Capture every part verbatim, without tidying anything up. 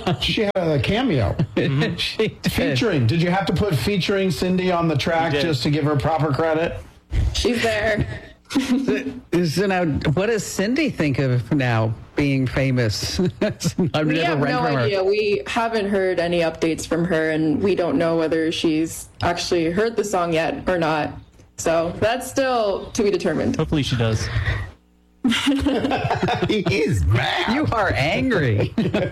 She had a cameo. Mm-hmm. She did. Featuring. Did you have to put featuring Cindy on the track just to give her proper credit? She's there. So now, what does Cindy think of now being famous? I've We never have read no from her. idea. We haven't heard any updates from her, and we don't know whether she's actually heard the song yet or not. So that's still to be determined. Hopefully she does. He is mad. You are angry.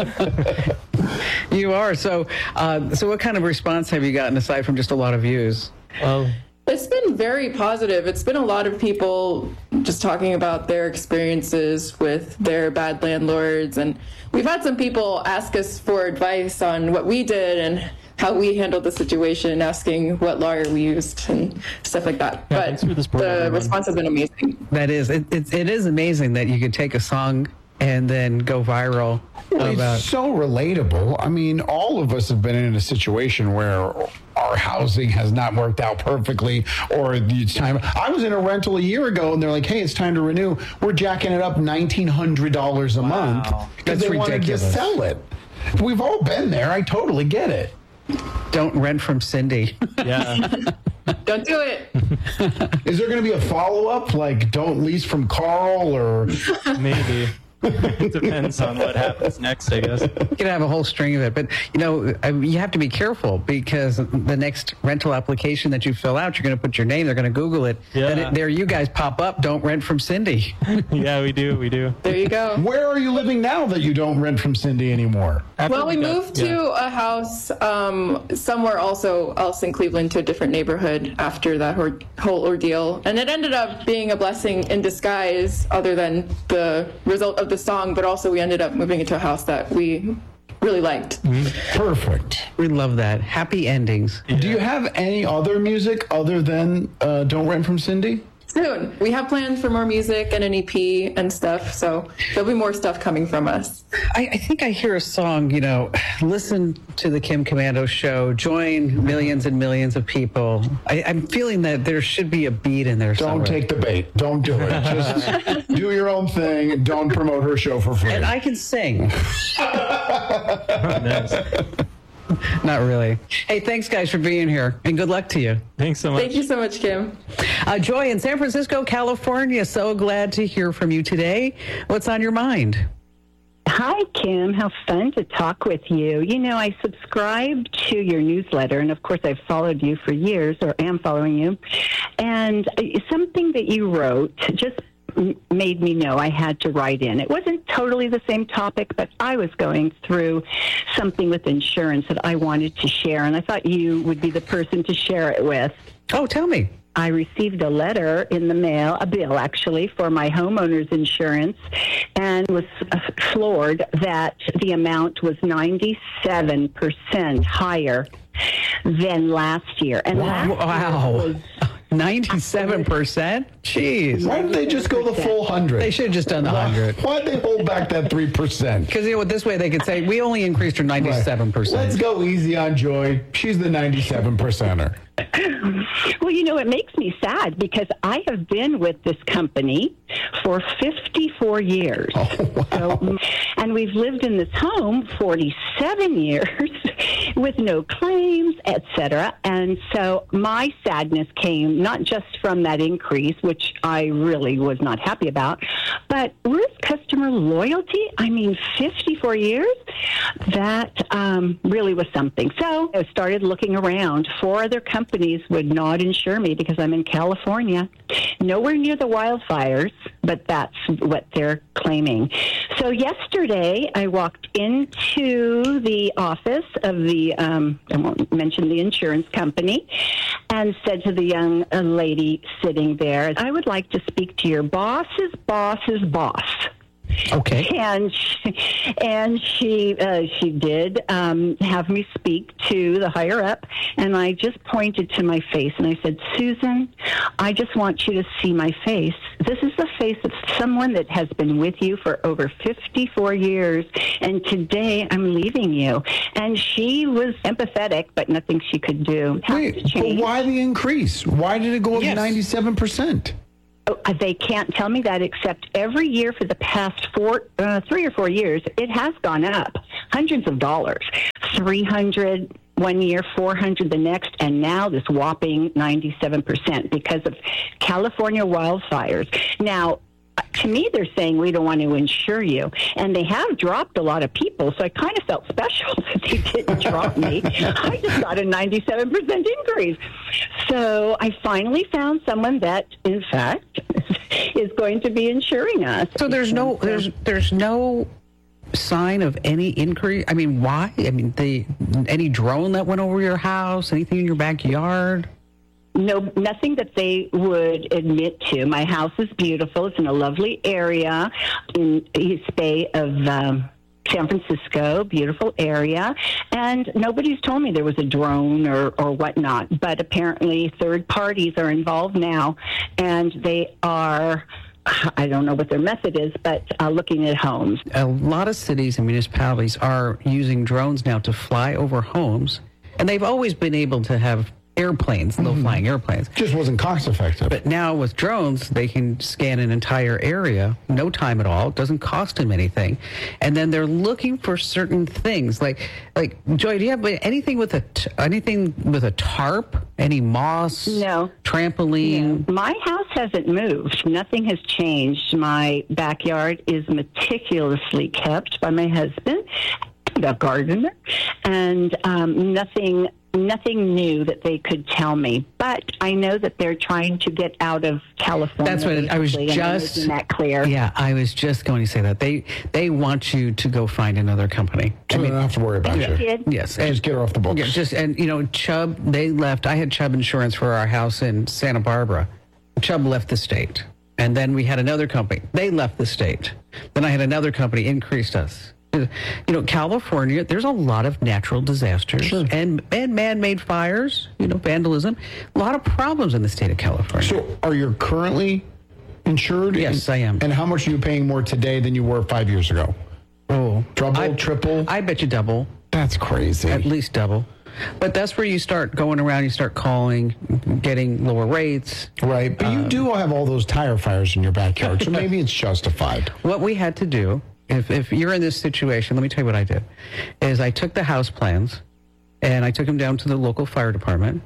You are. So, uh, so what kind of response have you gotten aside from just a lot of views? Well, It's been very positive. It's been a lot of people just talking about their experiences with their bad landlords. And we've had some people ask us for advice on what we did and how we handled the situation, asking what lawyer we used and stuff like that. Yeah, but thanks for the support, the everyone. response has been amazing. That is, it, it, it is amazing that you could take a song and then go viral Well, about. it's so relatable. I mean, all of us have been in a situation where our housing has not worked out perfectly, or it's time. I was in a rental a year ago, and they're like, "Hey, it's time to renew." We're jacking it up nineteen hundred dollars a month because That's they wanted to ridiculous. sell it. We've all been there. I totally get it. Don't rent from Cindy. yeah. Don't do it. Is there going to be a follow up, like "Don't lease from Carl" or? Maybe. It depends on what happens next, I guess. You can have a whole string of it, but you know, I- you have to be careful because the next rental application that you fill out, you're going to put your name. They're going to Google it. Yeah. Then it, there you guys pop up. Don't rent from Cindy. Yeah, we do. We do. There you go. Where are you living now that you don't rent from Cindy anymore? After Well, we got- moved yeah. to a house um, somewhere also else in Cleveland, to a different neighborhood after that hor- whole ordeal. And it ended up being a blessing in disguise, other than the result of the song, but also we ended up moving into a house that we really liked. Perfect. We love that. Happy endings. Do you have any other music other than uh, "Don't Rent from Cindy"? Soon. We have plans for more music and an E P and stuff, so there'll be more stuff coming from us. I, I think I hear a song, you know, listen to the Kim Commando show, join millions and millions of people. I, I'm feeling that there should be a beat in there Don't somewhere. take the bait. Don't do it. Just do your own thing. Don't promote her show for free. And I can sing. Nice. Not really. Hey, thanks, guys, for being here, and good luck to you. Thanks so much. Thank you so much, Kim. Uh, Joy in San Francisco, California. So glad to hear from you today. What's on your mind? Hi, Kim. How fun to talk with you. You know, I subscribed to your newsletter, and of course, I've followed you for years, or am following you. And uh, something that you wrote just m- made me know I had to write in. It wasn't totally the same topic, but I was going through something with insurance that I wanted to share, and I thought you would be the person to share it with. Oh, tell me. I received a letter in the mail, a bill actually, for my homeowner's insurance, and was uh, floored that the amount was ninety-seven percent higher than last year. And last year Wow. was ninety-seven percent? Jeez. Why didn't they just go the full hundred? They should have just done the one hundred. Why'd they hold back that three percent? Because, you know what, this way they could say, we only increased her ninety-seven percent. Let's go easy on Joy. She's the ninety-seven percenter. Well, you know, it makes me sad because I have been with this company for fifty-four years. Oh, wow. So, and we've lived in this home forty-seven years with no claims, et cetera. And so my sadness came not just from that increase, which I really was not happy about, but where's customer loyalty? I mean, fifty-four years? That um, really was something. So I started looking around. Four other companies would not insure me because I'm in California, nowhere near the wildfires, but that's what they're claiming. So yesterday I walked into the office of the, um, I won't mention the insurance company, and said to the young uh, lady sitting there, I would like to speak to your boss's boss's boss. Okay. And she, and she uh, she did um, have me speak to the higher up, and I just pointed to my face and I said, Susan, I just want you to see my face. This is the face of someone that has been with you for over fifty-four years, and today I'm leaving you. And she was empathetic, but nothing she could do. Has Wait, to but change. why the increase? Why did it go up Yes. ninety-seven percent? Oh, they can't tell me that, except every year for the past four, uh, three or four years, it has gone up. hundreds of dollars, three hundred one year, four hundred the next, and now this whopping ninety-seven percent because of California wildfires. Now, to me, they're saying we don't want to insure you, and they have dropped a lot of people, so I kind of felt special that they didn't drop me. I just got a ninety-seven percent increase. So I finally found someone that, in fact, is going to be insuring us. So there's no there's there's no sign of any increase. I mean, why? I mean, the any drone that went over your house, anything in your backyard? No, nothing that they would admit to. My house is beautiful. It's in a lovely area in East Bay of um, San Francisco, beautiful area. And nobody's told me there was a drone or, or whatnot. But apparently third parties are involved now, and they are, I don't know what their method is, but uh, looking at homes. A lot of cities and municipalities are using drones now to fly over homes, and they've always been able to have airplanes, low-flying mm-hmm. airplanes. Just wasn't cost-effective. But now with drones, they can scan an entire area, no time at all. It doesn't cost them anything. And then they're looking for certain things. Like, like Joy, do you have anything with a t- anything with a tarp? Any moss? No. Trampoline? No. My house hasn't moved. Nothing has changed. My backyard is meticulously kept by my husband, the gardener, and um, nothing... Nothing new that they could tell me, but I know that they're trying to get out of California. That's what I was just making that clear. Yeah, I was just going to say that they they want you to go find another company. So I mean, they don't have to worry about I you. did. Yes, And just get her off the books. Yeah, just and you know, Chubb. They left. I had Chubb insurance for our house in Santa Barbara. Chubb left the state, and then we had another company. They left the state. Then I had another company increased us. You know, California, there's a lot of natural disasters Sure. and, and man-made fires, you know, vandalism, a lot of problems in the state of California. So are you currently insured? Yes, and, I am. And how much are you paying more today than you were five years ago? Oh, Double, I, triple? I bet you double, That's crazy. at least double. But that's where you start going around, you start calling, getting lower rates. Right, but you do have all those tire fires in your backyard, so maybe it's justified. What we had to do, if, if you're in this situation, let me tell you what I did, is I took the house plans and I took them down to the local fire department,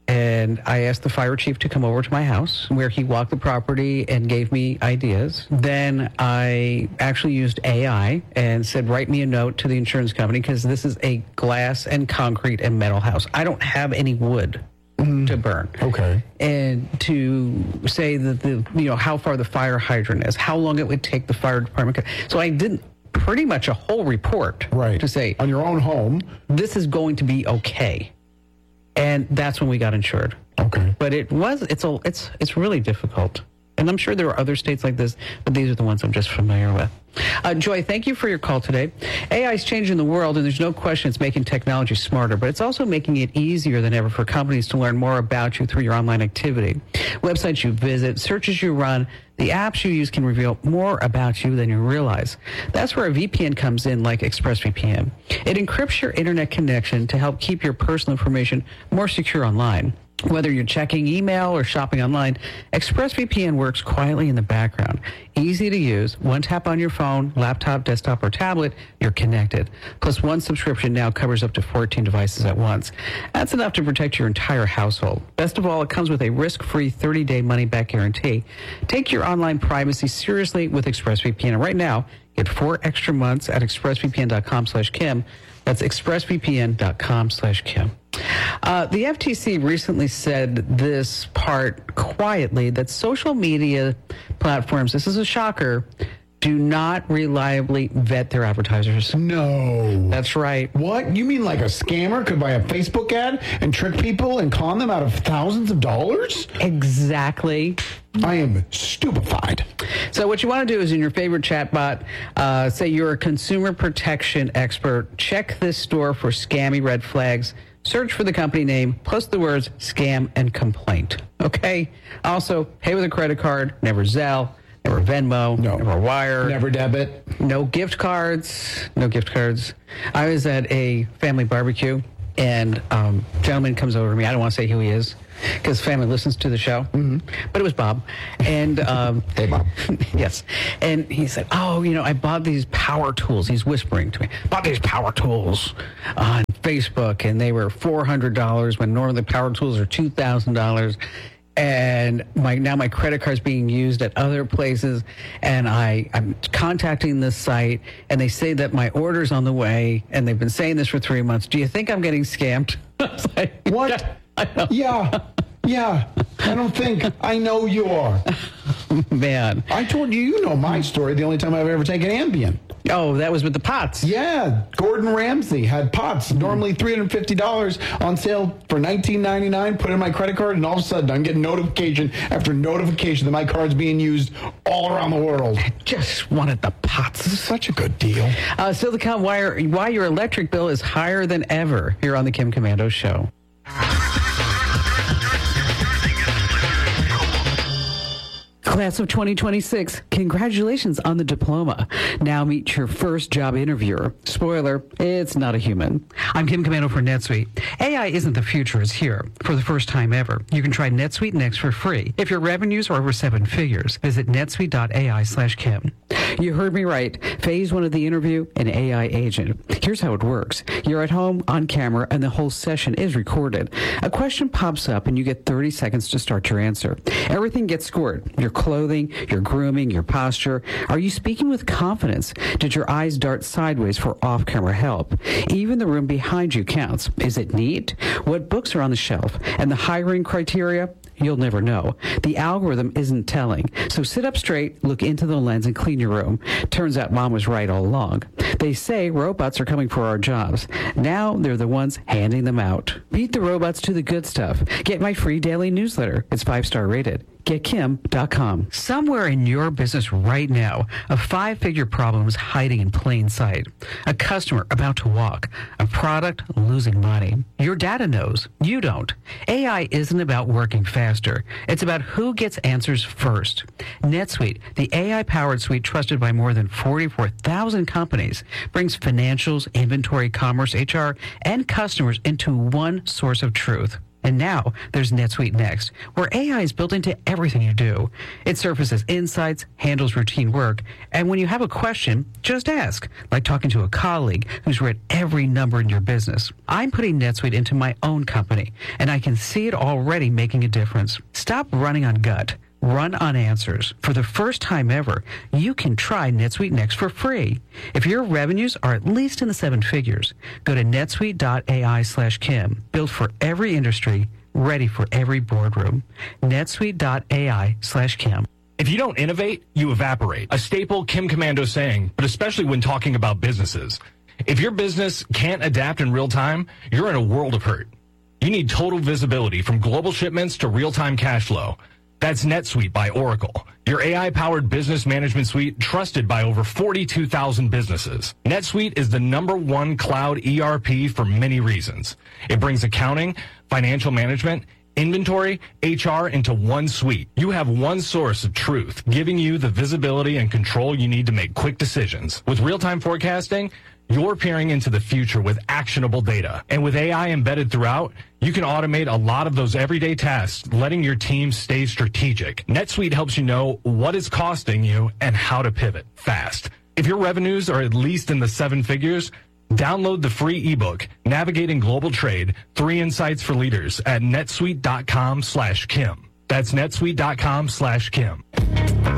and I asked the fire chief to come over to my house where he walked the property and gave me ideas. Then I actually used A I and said, write me a note to the insurance company because this is a glass and concrete and metal house. I don't have any wood to burn. Okay. And to say that the, you know, how far the fire hydrant is, how long it would take the fire department. So I did pretty much a whole report Right. to say, On your own home. this is going to be okay. And that's when we got insured. Okay. But it was, it's a, it's, it's really difficult. And I'm sure there are other states like this, but these are the ones I'm just familiar with. Uh, Joy, thank you for your call today. A I is changing the world, and there's no question it's making technology smarter, but it's also making it easier than ever for companies to learn more about you through your online activity. Websites you visit, searches you run, the apps you use can reveal more about you than you realize. That's where a V P N comes in, like ExpressVPN. It encrypts your internet connection to help keep your personal information more secure online. Whether you're checking email or shopping online, ExpressVPN works quietly in the background. Easy to use. One tap on your phone, laptop, desktop, or tablet, you're connected. Plus, one subscription now covers up to fourteen devices at once. That's enough to protect your entire household. Best of all, it comes with a risk-free thirty-day money-back guarantee. Take your online privacy seriously with ExpressVPN. And right now, get four extra months at expressvpn.com slash Kim. That's expressvpn.com slash Kim. Uh, the F T C recently said this part quietly, that social media platforms, this is a shocker, do not reliably vet their advertisers. No. That's right. What? You mean like a scammer could buy a Facebook ad and trick people and con them out of thousands of dollars? Exactly. I am stupefied. So what you want to do is in your favorite chatbot, uh, say you're a consumer protection expert, check this store for scammy red flags, search for the company name, plus the words scam and complaint. Okay? Also, pay with a credit card, never Zelle, never Venmo, No. never Wire. Never debit. No gift cards. No gift cards. I was at a family barbecue, and um, gentleman comes over to me. I don't want to say who he is because family listens to the show, mm-hmm. but it was Bob. And um, hey, Bob. Yes. And he said, oh, you know, I bought these power tools. He's whispering to me, bought these power tools on Facebook, and they were four hundred dollars when normally power tools are two thousand dollars. And my now my credit card's being used at other places, and I, I'm contacting this site, and they say that my order's on the way, and they've been saying this for three months. Do you think I'm getting scammed? I was like, what? Yeah. Yeah. I don't think. I know you are. Man. I told you, you know my story, the only time I've ever taken Ambien. Oh, that was with the pots. Yeah, Gordon Ramsay had pots, normally three hundred fifty dollars on sale for nineteen ninety-nine. Put in my credit card, and all of a sudden I'm getting notification after notification that my card's being used all around the world. I just wanted the pots. This is such a good deal. Uh, Silicon Wire, why your electric bill is higher than ever here on the Kim Komando Show. Class of twenty twenty-six, congratulations on the diploma. Now meet your first job interviewer. Spoiler, it's not a human. I'm Kim Komando for NetSuite. A I isn't the future, it's here. For the first time ever, you can try NetSuite Next for free. If your revenues are over seven figures, visit netsuite.ai slash Kim. You heard me right. Phase one of the interview, an A I agent. Here's how it works. You're at home, on camera, and the whole session is recorded. A question pops up, and you get thirty seconds to start your answer. Everything gets scored. Your clothing, your grooming, your posture. Are you speaking with confidence? Did your eyes dart sideways for off-camera help? Even the room behind you counts. Is it neat? What books are on the shelf? And the hiring criteria? You'll never know. The algorithm isn't telling. So sit up straight, look into the lens, and clean your room. Turns out Mom was right all along. They say robots are coming for our jobs. Now they're the ones handing them out. Beat the robots to the good stuff. Get my free daily newsletter. It's five-star rated. get kim dot com. Somewhere in your business right now, a five-figure problem is hiding in plain sight. A customer about to walk. A product losing money. Your data knows. You don't. A I isn't about working faster. It's about who gets answers first. NetSuite, the A I-powered suite trusted by more than forty-four thousand companies, brings financials, inventory, commerce, H R, and customers into one source of truth. And now there's NetSuite Next, where A I is built into everything you do. It surfaces insights, handles routine work, and when you have a question, just ask, like talking to a colleague who's read every number in your business. I'm putting NetSuite into my own company, and I can see it already making a difference. Stop running on gut. Run on answers. For the first time ever, you can try NetSuite Next for free. If your revenues are at least in the seven figures, go to netsuite.ai slash Kim. Built for every industry, ready for every boardroom. netsuite.ai slash Kim. If you don't innovate, you evaporate. A staple Kim Komando saying, but especially when talking about businesses. If your business can't adapt in real time, you're in a world of hurt. You need total visibility from global shipments to real-time cash flow. That's NetSuite by Oracle, your A I-powered business management suite trusted by over forty-two thousand businesses. NetSuite is the number one cloud E R P for many reasons. It brings accounting, financial management, inventory, H R into one suite. You have one source of truth, giving you the visibility and control you need to make quick decisions. With real-time forecasting, you're peering into the future with actionable data. And with A I embedded throughout, you can automate a lot of those everyday tasks, letting your team stay strategic. NetSuite helps you know what is costing you and how to pivot fast. If your revenues are at least in the seven figures, download the free ebook, Navigating Global Trade, Three Insights for Leaders at netsuite.com slash Kim. That's netsuite.com slash Kim.